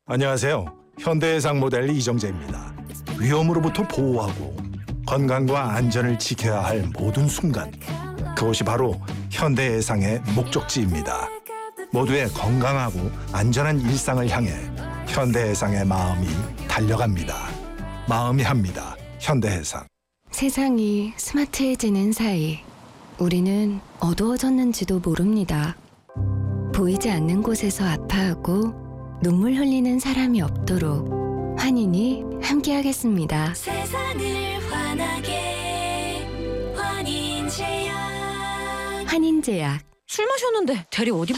안녕하세요. 현대해상 모델 이정재입니다. 위험으로부터 보호하고 건강과 안전을 지켜야 할 모든 순간, 그것이 바로 현대해상의 목적지입니다. 모두의 건강하고 안전한 일상을 향해 현대해상의 마음이 달려갑니다. 마음이 합니다. 현대해상. 세상이 스마트해지는 사이 우리는 어두워졌는지도 모릅니다. 보이지 않는 곳에서 아파하고 눈물 흘리는 사람이 없도록 환인이 함께하겠습니다. 세상을 환하게 환인제약. 환인제약. 술 마셨는데 대리 어디